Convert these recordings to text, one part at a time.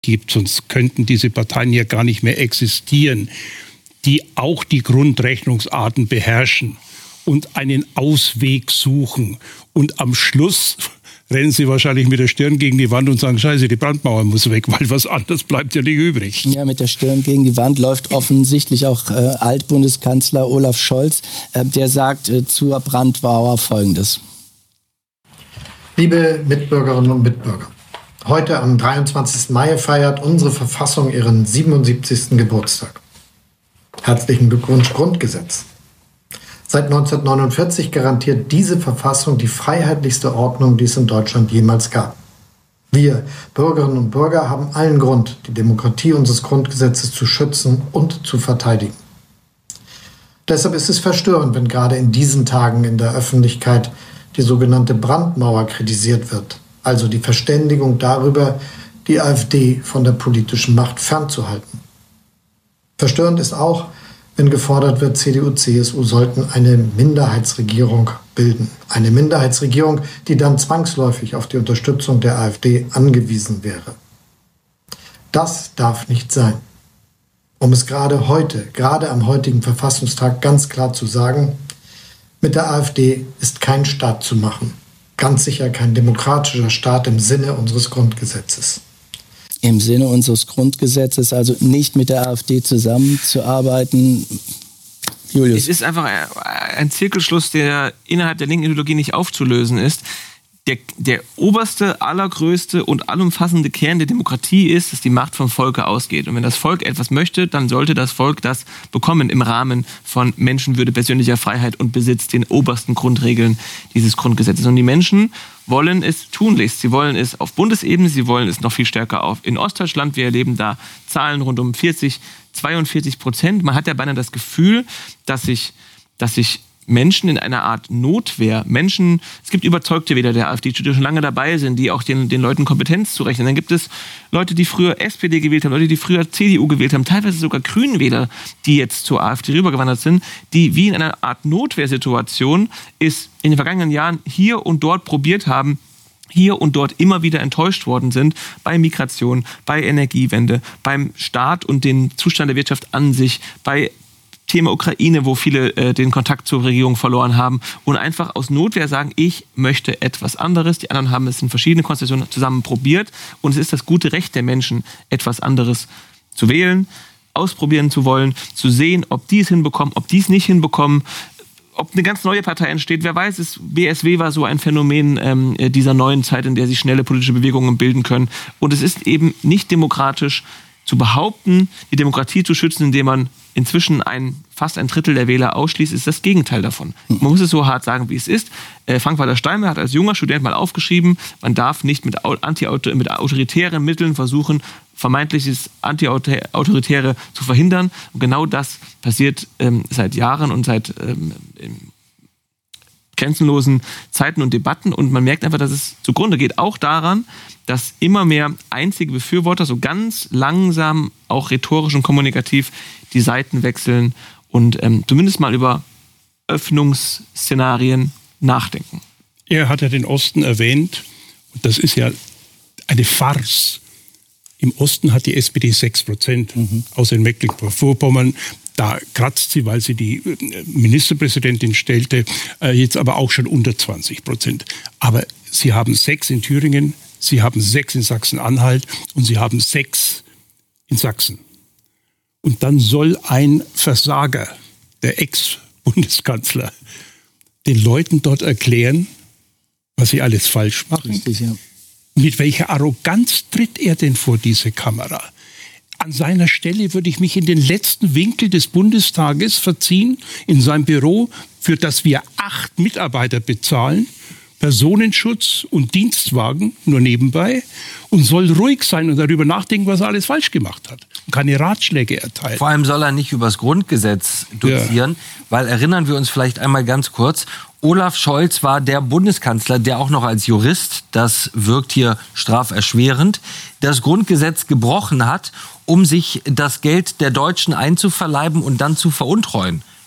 gibt, sonst könnten diese Parteien ja gar nicht mehr existieren, die auch die Grundrechnungsarten beherrschen und einen Ausweg suchen. Und am Schluss rennen sie wahrscheinlich mit der Stirn gegen die Wand und sagen, Scheiße, die Brandmauer muss weg, weil was anderes bleibt ja nicht übrig. Ja, mit der Stirn gegen die Wand läuft offensichtlich auch Altbundeskanzler Olaf Scholz. Der sagt zur Brandmauer Folgendes. Liebe Mitbürgerinnen und Mitbürger, heute am 23. Mai feiert unsere Verfassung ihren 77. Geburtstag. Herzlichen Glückwunsch, Grundgesetz. Seit 1949 garantiert diese Verfassung die freiheitlichste Ordnung, die es in Deutschland jemals gab. Wir, Bürgerinnen und Bürger, haben allen Grund, die Demokratie unseres Grundgesetzes zu schützen und zu verteidigen. Deshalb ist es verstörend, wenn gerade in diesen Tagen in der Öffentlichkeit die sogenannte Brandmauer kritisiert wird, also die Verständigung darüber, die AfD von der politischen Macht fernzuhalten. Verstörend ist auch, wenn gefordert wird, CDU, CSU sollten eine Minderheitsregierung bilden. Eine Minderheitsregierung, die dann zwangsläufig auf die Unterstützung der AfD angewiesen wäre. Das darf nicht sein. Um es gerade am heutigen Verfassungstag ganz klar zu sagen, mit der AfD ist kein Staat zu machen. Ganz sicher kein demokratischer Staat im Sinne unseres Grundgesetzes. Im Sinne unseres Grundgesetzes, also nicht mit der AfD zusammenzuarbeiten. Julius. Es ist einfach ein Zirkelschluss, der innerhalb der linken Ideologie nicht aufzulösen ist. Der oberste, allergrößte und allumfassende Kern der Demokratie ist, dass die Macht vom Volke ausgeht. Und wenn das Volk etwas möchte, dann sollte das Volk das bekommen im Rahmen von Menschenwürde, persönlicher Freiheit und Besitz, den obersten Grundregeln dieses Grundgesetzes. Und die Menschen wollen es tunlichst. Sie wollen es auf Bundesebene, sie wollen es noch viel stärker in Ostdeutschland. Wir erleben da Zahlen rund um 42%. Man hat ja beinahe das Gefühl, dass sich Menschen in einer Art Notwehr, es gibt überzeugte Wähler der AfD, die schon lange dabei sind, die auch den Leuten Kompetenz zurechnen. Dann gibt es Leute, die früher SPD gewählt haben, Leute, die früher CDU gewählt haben, teilweise sogar Grünwähler, die jetzt zur AfD rübergewandert sind, die wie in einer Art Notwehrsituation es in den vergangenen Jahren hier und dort probiert haben, hier und dort immer wieder enttäuscht worden sind bei Migration, bei Energiewende, beim Staat und den Zustand der Wirtschaft an sich, bei Thema Ukraine, wo viele den Kontakt zur Regierung verloren haben und einfach aus Notwehr sagen, ich möchte etwas anderes. Die anderen haben es in verschiedenen Konstellationen zusammen probiert und es ist das gute Recht der Menschen, etwas anderes zu wählen, ausprobieren zu wollen, zu sehen, ob die es hinbekommen, ob die es nicht hinbekommen, ob eine ganz neue Partei entsteht. Wer weiß, BSW war so ein Phänomen dieser neuen Zeit, in der sich schnelle politische Bewegungen bilden können. Und es ist eben nicht demokratisch zu behaupten, die Demokratie zu schützen, indem man inzwischen fast ein Drittel der Wähler ausschließt, ist das Gegenteil davon. Man muss es so hart sagen, wie es ist. Frank-Walter Steinmeier hat als junger Student mal aufgeschrieben, man darf nicht mit autoritären Mitteln versuchen, vermeintliches Anti-Autoritäre zu verhindern. Und genau das passiert seit Jahren und seit grenzenlosen Zeiten und Debatten. Und man merkt einfach, dass es zugrunde geht. Auch daran, dass immer mehr einzige Befürworter so ganz langsam, auch rhetorisch und kommunikativ, die Seiten wechseln und zumindest mal über Öffnungsszenarien nachdenken. Er hat ja den Osten erwähnt. Und das ist ja eine Farce. Im Osten hat die SPD 6%, außer in Mecklenburg-Vorpommern. Da kratzt sie, weil sie die Ministerpräsidentin stellte, jetzt aber auch schon unter 20%. Aber sie haben 6 in Thüringen, sie haben 6 in Sachsen-Anhalt und sie haben 6 in Sachsen. Und dann soll ein Versager, der Ex-Bundeskanzler, den Leuten dort erklären, was sie alles falsch machen. Richtig, ja. Mit welcher Arroganz tritt er denn vor diese Kamera? An seiner Stelle würde ich mich in den letzten Winkel des Bundestages verziehen, in seinem Büro, für das wir 8 Mitarbeiter bezahlen, Personenschutz und Dienstwagen, nur nebenbei, und soll ruhig sein und darüber nachdenken, was er alles falsch gemacht hat. Und keine Ratschläge erteilen. Vor allem soll er nicht übers Grundgesetz dozieren, weil erinnern wir uns vielleicht einmal ganz kurz, Olaf Scholz war der Bundeskanzler, der auch noch als Jurist, das wirkt hier straferschwerend, das Grundgesetz gebrochen hat, um sich das Geld der Deutschen einzuverleiben und dann zu veruntreuen.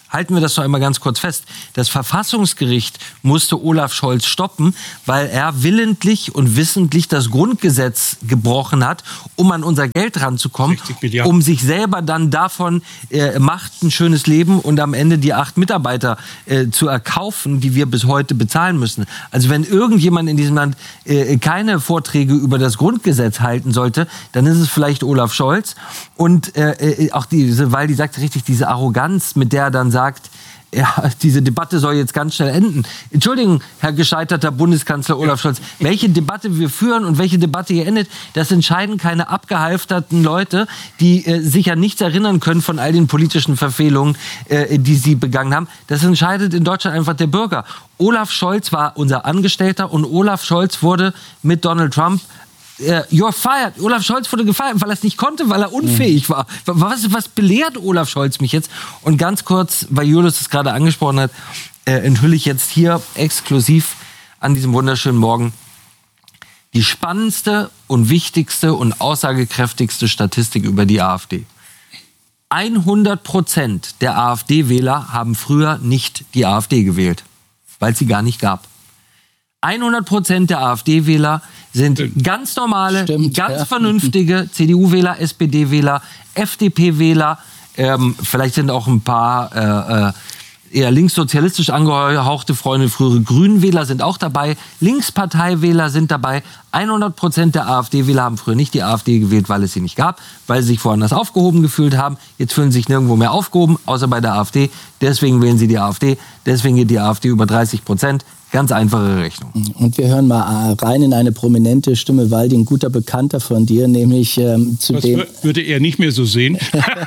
halten wir das noch einmal ganz kurz fest. Das Verfassungsgericht musste Olaf Scholz stoppen, weil er willentlich und wissentlich das Grundgesetz gebrochen hat, um an unser Geld ranzukommen, um sich selber dann davon Macht, ein schönes Leben und am Ende die 8 Mitarbeiter zu erkaufen, die wir bis heute bezahlen müssen. Also wenn irgendjemand in diesem Land keine Vorträge über das Grundgesetz halten sollte, dann ist es vielleicht Olaf Scholz. Und auch weil die sagt richtig, diese Arroganz, mit der er dann sagt, ja, diese Debatte soll jetzt ganz schnell enden. Entschuldigung, Herr gescheiterter Bundeskanzler Olaf Scholz, welche Debatte wir führen und welche Debatte hier endet, das entscheiden keine abgehalfterten Leute, die sich an nichts erinnern können von all den politischen Verfehlungen, die sie begangen haben. Das entscheidet in Deutschland einfach der Bürger. Olaf Scholz war unser Angestellter und Olaf Scholz wurde mit Donald Trump you're fired. Olaf Scholz wurde gefeiert, weil er es nicht konnte, weil er unfähig war. Was belehrt Olaf Scholz mich jetzt? Und ganz kurz, weil Julius es gerade angesprochen hat, enthülle ich jetzt hier exklusiv an diesem wunderschönen Morgen die spannendste und wichtigste und aussagekräftigste Statistik über die AfD. 100% der AfD-Wähler haben früher nicht die AfD gewählt, weil es sie gar nicht gab. 100% der AfD-Wähler sind ganz normale, vernünftige CDU-Wähler, SPD-Wähler, FDP-Wähler. Vielleicht sind auch ein paar eher linkssozialistisch angehauchte Freunde, frühere Grünen-Wähler sind auch dabei. Linkspartei-Wähler sind dabei. 100% der AfD-Wähler haben früher nicht die AfD gewählt, weil es sie nicht gab, weil sie sich woanders aufgehoben gefühlt haben. Jetzt fühlen sie sich nirgendwo mehr aufgehoben, außer bei der AfD. Deswegen wählen sie die AfD. Deswegen geht die AfD über 30%. Ganz einfache Rechnung. Und wir hören mal rein in eine prominente Stimme, Waldi, ein guter Bekannter von dir, nämlich zu dem... Das würde er nicht mehr so sehen.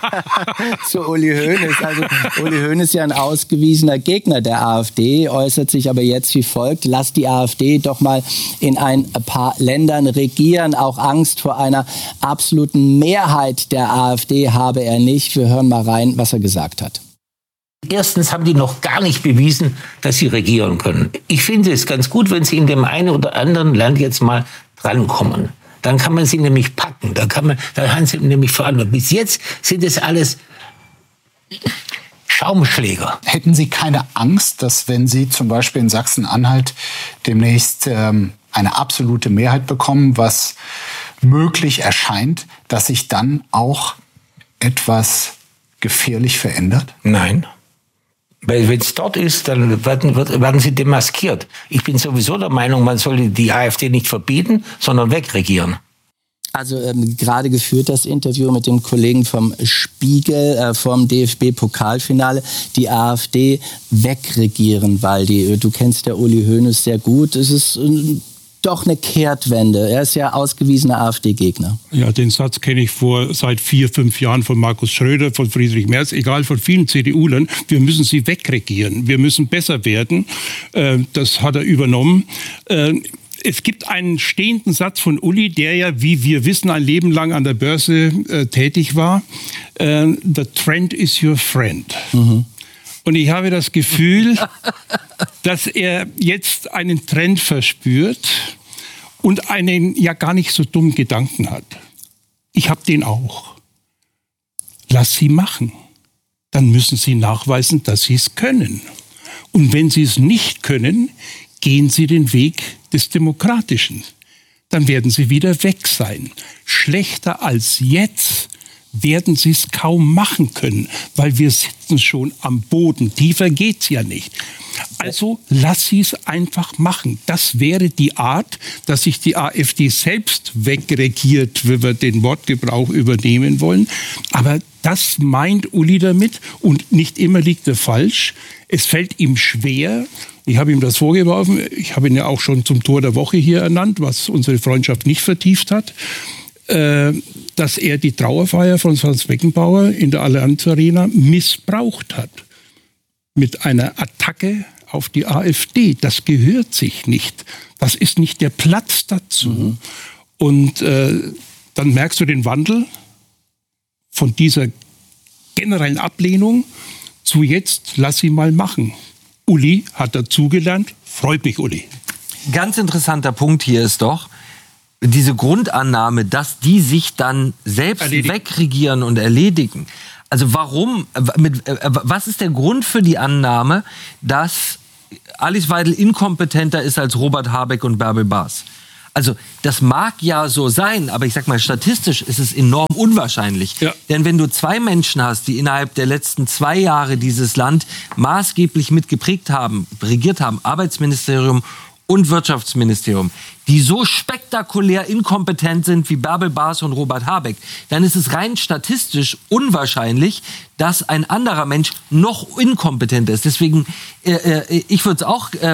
Zu Uli Hoeneß. Also Uli Hoeneß ist ja ein ausgewiesener Gegner der AfD, äußert sich aber jetzt wie folgt: Lass die AfD doch mal in ein paar Ländern regieren. Auch Angst vor einer absoluten Mehrheit der AfD habe er nicht. Wir hören mal rein, was er gesagt hat. Erstens haben die noch gar nicht bewiesen, dass sie regieren können. Ich finde es ganz gut, wenn sie in dem einen oder anderen Land jetzt mal drankommen. Dann kann man sie nämlich packen. Da haben sie nämlich verantwortlich. Bis jetzt sind es alles Schaumschläger. Hätten Sie keine Angst, dass wenn Sie zum Beispiel in Sachsen-Anhalt demnächst eine absolute Mehrheit bekommen, was möglich erscheint, dass sich dann auch etwas gefährlich verändert? Nein. Weil wenn es dort ist, dann werden sie demaskiert. Ich bin sowieso der Meinung, man sollte die AfD nicht verbieten, sondern wegregieren. Also gerade geführt das Interview mit dem Kollegen vom Spiegel vom DFB-Pokalfinale. Die AfD wegregieren, Waldi. Du kennst ja Uli Hoeneß sehr gut. Es ist doch eine Kehrtwende. Er ist ja ausgewiesener AfD-Gegner. Ja, den Satz kenne ich seit 4-5 Jahren von Markus Schröder, von Friedrich Merz, egal, von vielen CDU-Lern. Wir müssen sie wegregieren. Wir müssen besser werden. Das hat er übernommen. Es gibt einen stehenden Satz von Uli, der ja, wie wir wissen, ein Leben lang an der Börse tätig war. The trend is your friend. Mhm. Und ich habe das Gefühl, dass er jetzt einen Trend verspürt und einen ja gar nicht so dummen Gedanken hat. Ich habe den auch. Lass sie machen. Dann müssen sie nachweisen, dass sie es können. Und wenn sie es nicht können, gehen sie den Weg des Demokratischen. Dann werden sie wieder weg sein. Schlechter als jetzt werden sie es kaum machen können, weil wir sitzen schon am Boden. Tiefer geht's ja nicht. Also lass sie es einfach machen. Das wäre die Art, dass sich die AfD selbst wegregiert, wenn wir den Wortgebrauch übernehmen wollen. Aber das meint Uli damit und nicht immer liegt er falsch. Es fällt ihm schwer. Ich habe ihm das vorgeworfen. Ich habe ihn ja auch schon zum Tor der Woche hier ernannt, was unsere Freundschaft nicht vertieft hat. Dass er die Trauerfeier von Franz Beckenbauer in der Allianz Arena missbraucht hat. Mit einer Attacke auf die AfD. Das gehört sich nicht. Das ist nicht der Platz dazu. Mhm. Und dann merkst du den Wandel von dieser generellen Ablehnung zu jetzt, lass sie mal machen. Uli hat dazugelernt. Freut mich, Uli. Ganz interessanter Punkt hier ist doch, diese Grundannahme, dass die sich dann selbst wegregieren und erledigen. Also was ist der Grund für die Annahme, dass Alice Weidel inkompetenter ist als Robert Habeck und Bärbel Baas? Also das mag ja so sein, aber ich sag mal, statistisch ist es enorm unwahrscheinlich. Ja. Denn wenn du 2 Menschen hast, die innerhalb der letzten 2 Jahre dieses Land maßgeblich mitgeprägt haben, regiert haben, Arbeitsministerium und Wirtschaftsministerium, die so spektakulär inkompetent sind wie Bärbel Baas und Robert Habeck, dann ist es rein statistisch unwahrscheinlich, dass ein anderer Mensch noch inkompetenter ist. Deswegen, ich würde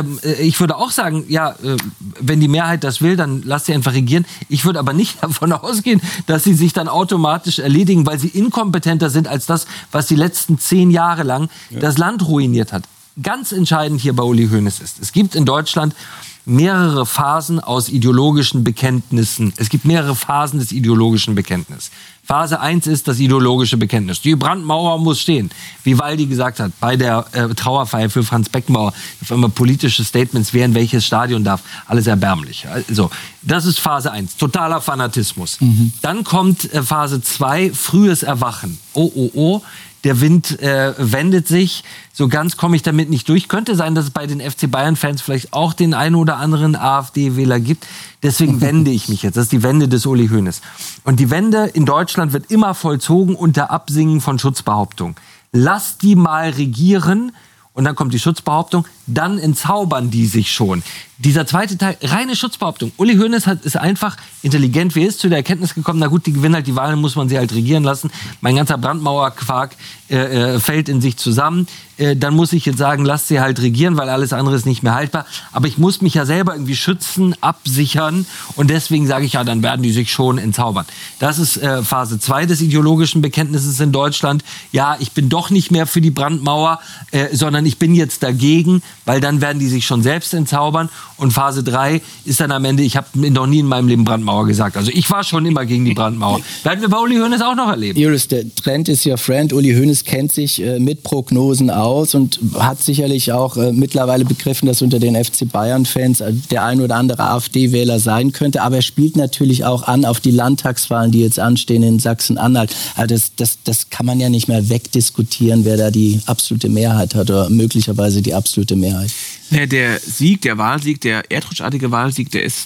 auch sagen, ja, wenn die Mehrheit das will, dann lasst sie einfach regieren. Ich würde aber nicht davon ausgehen, dass sie sich dann automatisch erledigen, weil sie inkompetenter sind als das, was die letzten 10 Jahre lang das Land ruiniert hat. Ganz entscheidend hier bei Uli Hoeneß ist, es gibt in Deutschland mehrere Phasen aus ideologischen Bekenntnissen. Es gibt mehrere Phasen des ideologischen Bekenntnisses. Phase 1 ist das ideologische Bekenntnis. Die Brandmauer muss stehen. Wie Waldi gesagt hat, bei der Trauerfeier für Franz Beckenbauer, auf einmal politische Statements, wer in welches Stadion darf. Alles erbärmlich. Also, das ist Phase 1. Totaler Fanatismus. Dann kommt Phase 2, frühes Erwachen. Oh. Der Wind wendet sich. So ganz komme ich damit nicht durch. Könnte sein, dass es bei den FC Bayern-Fans vielleicht auch den einen oder anderen AfD-Wähler gibt. Deswegen wende ich mich jetzt. Das ist die Wende des Uli Hoeneß. Und die Wende in Deutschland wird immer vollzogen unter Absingen von Schutzbehauptungen. Lass die mal regieren. Und dann kommt die Schutzbehauptung, dann entzaubern die sich schon. Dieser zweite Teil, reine Schutzbehauptung. Uli Hoeneß ist einfach intelligent, wie er ist, zu der Erkenntnis gekommen, na gut, die gewinnen halt die Wahlen, muss man sie halt regieren lassen. Mein ganzer Brandmauerquark fällt in sich zusammen. Dann muss ich jetzt sagen, lasst sie halt regieren, weil alles andere ist nicht mehr haltbar. Aber ich muss mich ja selber irgendwie schützen, absichern. Und deswegen sage ich, ja, dann werden die sich schon entzaubern. Das ist Phase 2 des ideologischen Bekenntnisses in Deutschland. Ja, ich bin doch nicht mehr für die Brandmauer, sondern ich bin jetzt dagegen, weil dann werden die sich schon selbst entzaubern. Und Phase 3 ist dann am Ende, ich habe noch nie in meinem Leben Brandmauer gesagt. Also ich war schon immer gegen die Brandmauer. Werden wir bei Uli Hoeneß auch noch erleben. Julius, der Trend ist your friend. Uli Hoeneß kennt sich mit Prognosen aus und hat sicherlich auch mittlerweile begriffen, dass unter den FC Bayern-Fans der ein oder andere AfD-Wähler sein könnte. Aber er spielt natürlich auch an auf die Landtagswahlen, die jetzt anstehen in Sachsen-Anhalt. Also das kann man ja nicht mehr wegdiskutieren, wer da die absolute Mehrheit hat oder möglicherweise die absolute Mehrheit. Ja, der Wahlsieg, der erdrutschartige Wahlsieg, der ist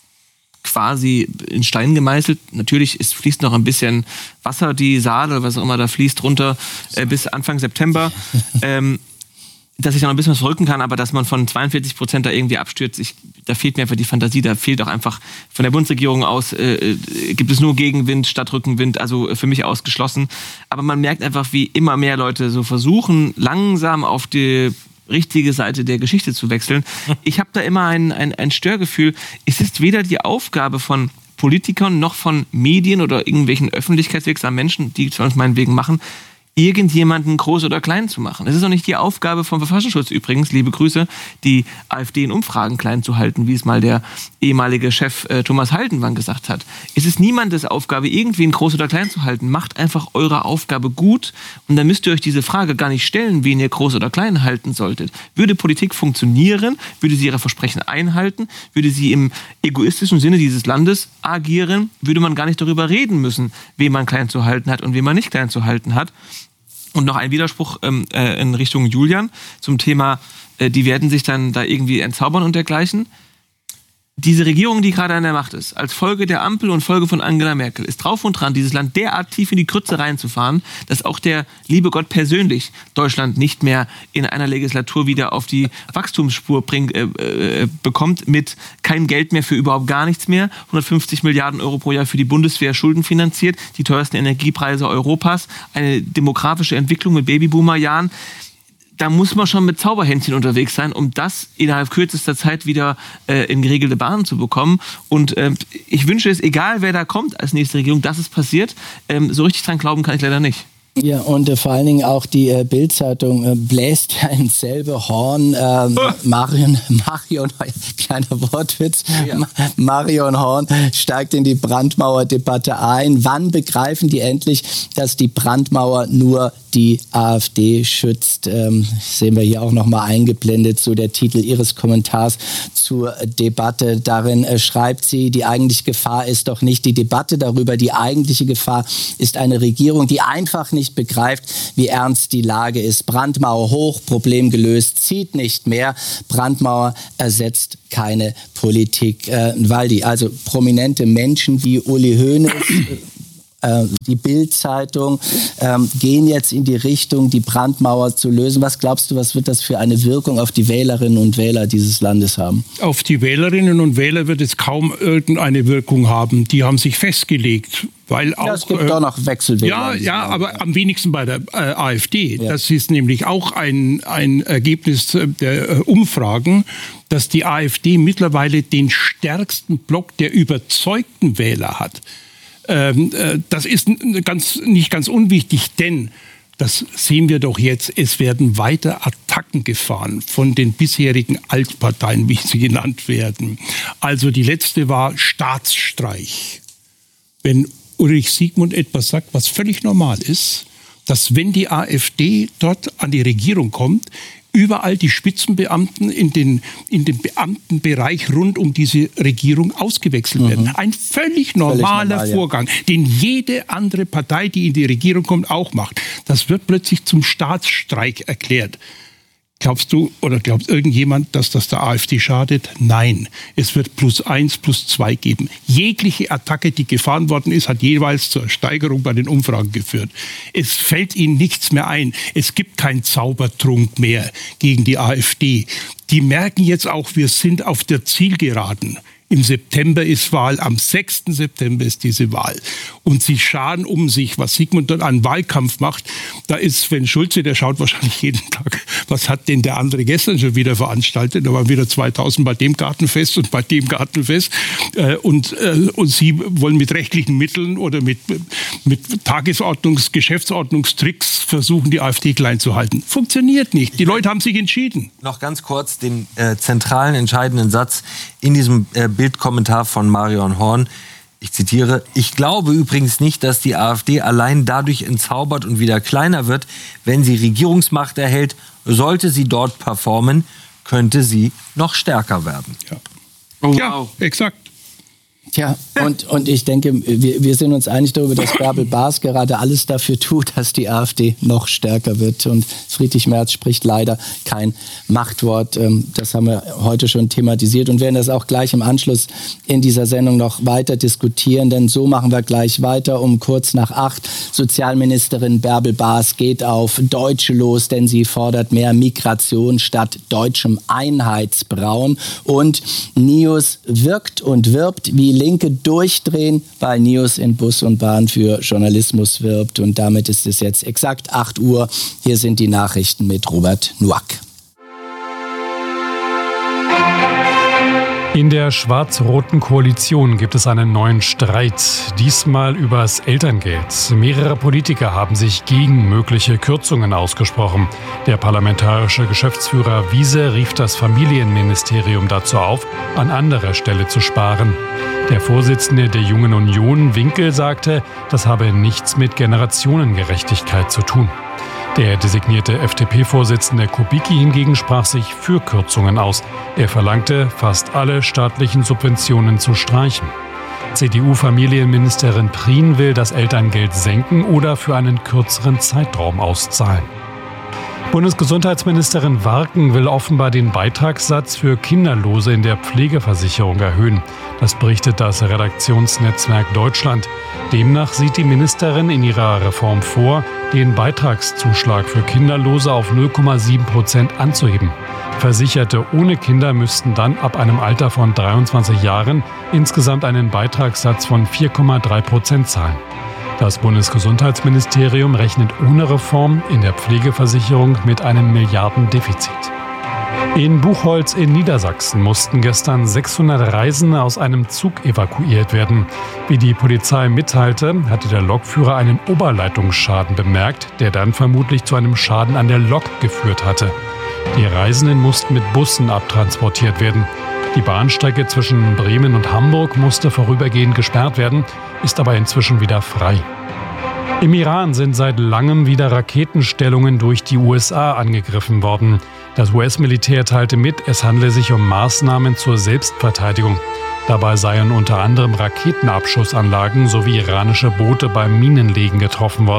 quasi in Stein gemeißelt. Natürlich fließt noch ein bisschen Wasser, die Saale oder was auch immer da fließt, runter bis Anfang September. Dass ich da noch ein bisschen was verrücken kann, aber dass man von 42% da irgendwie abstürzt, da fehlt mir einfach die Fantasie, da fehlt auch einfach von der Bundesregierung aus, gibt es nur Gegenwind statt Rückenwind, also für mich ausgeschlossen. Aber man merkt einfach, wie immer mehr Leute so versuchen, langsam auf die richtige Seite der Geschichte zu wechseln. Ich habe da immer ein Störgefühl. Es ist weder die Aufgabe von Politikern noch von Medien oder irgendwelchen öffentlichkeitswirksamen Menschen, die es meinetwegen machen, irgendjemanden groß oder klein zu machen. Es ist auch nicht die Aufgabe vom Verfassungsschutz übrigens, liebe Grüße, die AfD in Umfragen klein zu halten, wie es mal der ehemalige Chef Thomas Haldenwang gesagt hat. Es ist niemandes Aufgabe, irgendwen groß oder klein zu halten. Macht einfach eure Aufgabe gut und dann müsst ihr euch diese Frage gar nicht stellen, wen ihr groß oder klein halten solltet. Würde Politik funktionieren, würde sie ihre Versprechen einhalten, würde sie im egoistischen Sinne dieses Landes agieren, würde man gar nicht darüber reden müssen, wen man klein zu halten hat und wen man nicht klein zu halten hat. Und noch ein Widerspruch in Richtung Julian zum Thema, die werden sich dann da irgendwie entzaubern und dergleichen. Diese Regierung, die gerade an der Macht ist, als Folge der Ampel und Folge von Angela Merkel, ist drauf und dran, dieses Land derart tief in die Krütze reinzufahren, dass auch der liebe Gott persönlich Deutschland nicht mehr in einer Legislatur wieder auf die Wachstumsspur bekommt, mit kein Geld mehr für überhaupt gar nichts mehr, 150 Milliarden Euro pro Jahr für die Bundeswehr schuldenfinanziert, die teuersten Energiepreise Europas, eine demografische Entwicklung mit Babyboomer-Jahren. Da muss man schon mit Zauberhändchen unterwegs sein, um das innerhalb kürzester Zeit wieder in geregelte Bahnen zu bekommen. Und ich wünsche es, egal wer da kommt als nächste Regierung, dass es passiert. So richtig dran glauben kann ich leider nicht. Ja, und vor allen Dingen auch die Bild-Zeitung bläst ja ins selbe Horn. Marion, kleiner Wortwitz, ja. Marion Horn steigt in die Brandmauerdebatte ein. Wann begreifen die endlich, dass die Brandmauer nur die AfD schützt? Sehen wir hier auch nochmal eingeblendet, so der Titel ihres Kommentars zur Debatte. Darin schreibt sie, die eigentliche Gefahr ist doch nicht die Debatte darüber. Die eigentliche Gefahr ist eine Regierung, die einfach nicht nicht begreift, wie ernst die Lage ist. Brandmauer hoch, Problem gelöst, zieht nicht mehr. Brandmauer ersetzt keine Politik. Waldi, also prominente Menschen wie Uli Hoeneß, die Bild-Zeitung gehen jetzt in die Richtung, die Brandmauer zu lösen. Was glaubst du, was wird das für eine Wirkung auf die Wählerinnen und Wähler dieses Landes haben? Auf die Wählerinnen und Wähler wird es kaum irgendeine Wirkung haben. Die haben sich festgelegt. Weil auch, es gibt doch noch Wechselwähler. Ja, aber am wenigsten bei der AfD. Ja. Das ist nämlich auch ein Ergebnis der Umfragen, dass die AfD mittlerweile den stärksten Block der überzeugten Wähler hat. Das ist nicht ganz unwichtig, denn das sehen wir doch jetzt, es werden weiter Attacken gefahren von den bisherigen Altparteien, wie sie genannt werden. Also die letzte war Staatsstreich. Wenn Ulrich Siegmund etwas sagt, was völlig normal ist, dass wenn die AfD dort an die Regierung kommt, überall die Spitzenbeamten in den Beamtenbereich rund um diese Regierung ausgewechselt werden. Ein völlig normaler Vorgang, den jede andere Partei, die in die Regierung kommt, auch macht. Das wird plötzlich zum Staatsstreik erklärt. Glaubst du oder glaubt irgendjemand, dass das der AfD schadet? Nein. Es wird +1, +2 geben. Jegliche Attacke, die gefahren worden ist, hat jeweils zur Steigerung bei den Umfragen geführt. Es fällt ihnen nichts mehr ein. Es gibt keinen Zaubertrunk mehr gegen die AfD. Die merken jetzt auch, wir sind auf der Zielgeraden. Im September ist Wahl, am 6. September ist diese Wahl. Und sie scharen um sich, was Sigmund dort an Wahlkampf macht. Da ist Sven Schulze, der schaut wahrscheinlich jeden Tag, was hat denn der andere gestern schon wieder veranstaltet? Da waren wieder 2000 bei dem Gartenfest und bei dem Gartenfest. Und sie wollen mit rechtlichen Mitteln oder mit Geschäftsordnungstricks versuchen, die AfD klein zu halten. Funktioniert nicht. Die Leute haben sich entschieden. Noch ganz kurz den zentralen, entscheidenden Satz in diesem Bildkommentar von Marion Horn. Ich zitiere: Ich glaube übrigens nicht, dass die AfD allein dadurch entzaubert und wieder kleiner wird. Wenn sie Regierungsmacht erhält, sollte sie dort performen, könnte sie noch stärker werden. Ja, oh, ja, wow. Exakt. Tja, und ich denke, wir sind uns einig darüber, dass Bärbel Baas gerade alles dafür tut, dass die AfD noch stärker wird. Und Friedrich Merz spricht leider kein Machtwort. Das haben wir heute schon thematisiert und werden das auch gleich im Anschluss in dieser Sendung noch weiter diskutieren. Denn so machen wir gleich weiter um kurz nach 8. Sozialministerin Bärbel Baas geht auf Deutsche los, denn sie fordert mehr Migration statt deutschem Einheitsbrauen. Und NIOS wirkt und wirbt, wie Linke durchdrehen, weil NIOS in Bus und Bahn für Journalismus wirbt. Und damit ist es jetzt exakt 8 Uhr. Hier sind die Nachrichten mit Robert Nuack. In der schwarz-roten Koalition gibt es einen neuen Streit, diesmal übers Elterngeld. Mehrere Politiker haben sich gegen mögliche Kürzungen ausgesprochen. Der parlamentarische Geschäftsführer Wiese rief das Familienministerium dazu auf, an anderer Stelle zu sparen. Der Vorsitzende der Jungen Union, Winkel, sagte, das habe nichts mit Generationengerechtigkeit zu tun. Der designierte FDP-Vorsitzende Kubicki hingegen sprach sich für Kürzungen aus. Er verlangte, fast alle staatlichen Subventionen zu streichen. CDU-Familienministerin Prien will das Elterngeld senken oder für einen kürzeren Zeitraum auszahlen. Bundesgesundheitsministerin Warken will offenbar den Beitragssatz für Kinderlose in der Pflegeversicherung erhöhen. Das berichtet das Redaktionsnetzwerk Deutschland. Demnach sieht die Ministerin in ihrer Reform vor, den Beitragszuschlag für Kinderlose auf 0,7% anzuheben. Versicherte ohne Kinder müssten dann ab einem Alter von 23 Jahren insgesamt einen Beitragssatz von 4,3% zahlen. Das Bundesgesundheitsministerium rechnet ohne Reform in der Pflegeversicherung mit einem Milliardendefizit. In Buchholz in Niedersachsen mussten gestern 600 Reisende aus einem Zug evakuiert werden. Wie die Polizei mitteilte, hatte der Lokführer einen Oberleitungsschaden bemerkt, der dann vermutlich zu einem Schaden an der Lok geführt hatte. Die Reisenden mussten mit Bussen abtransportiert werden. Die Bahnstrecke zwischen Bremen und Hamburg musste vorübergehend gesperrt werden, ist aber inzwischen wieder frei. Im Iran sind seit langem wieder Raketenstellungen durch die USA angegriffen worden. Das US-Militär teilte mit, es handle sich um Maßnahmen zur Selbstverteidigung. Dabei seien unter anderem Raketenabschussanlagen sowie iranische Boote beim Minenlegen getroffen worden.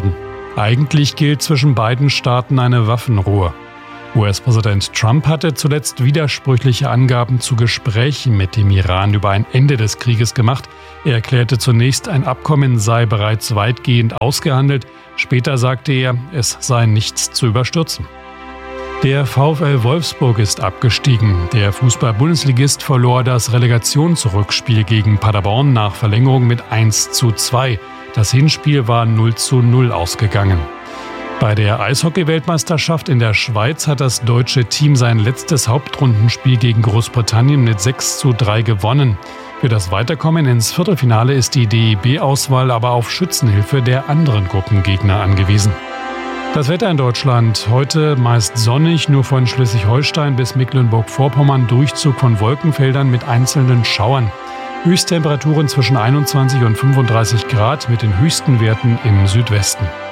Eigentlich gilt zwischen beiden Staaten eine Waffenruhe. US-Präsident Trump hatte zuletzt widersprüchliche Angaben zu Gesprächen mit dem Iran über ein Ende des Krieges gemacht. Er erklärte zunächst, ein Abkommen sei bereits weitgehend ausgehandelt. Später sagte er, es sei nichts zu überstürzen. Der VfL Wolfsburg ist abgestiegen. Der Fußball-Bundesligist verlor das Relegationsrückspiel gegen Paderborn nach Verlängerung mit 1:2. Das Hinspiel war 0:0 ausgegangen. Bei der Eishockey-Weltmeisterschaft in der Schweiz hat das deutsche Team sein letztes Hauptrundenspiel gegen Großbritannien mit 6:3 gewonnen. Für das Weiterkommen ins Viertelfinale ist die DEB-Auswahl aber auf Schützenhilfe der anderen Gruppengegner angewiesen. Das Wetter in Deutschland. Heute meist sonnig, nur von Schleswig-Holstein bis Mecklenburg-Vorpommern Durchzug von Wolkenfeldern mit einzelnen Schauern. Höchsttemperaturen zwischen 21 und 35 Grad mit den höchsten Werten im Südwesten.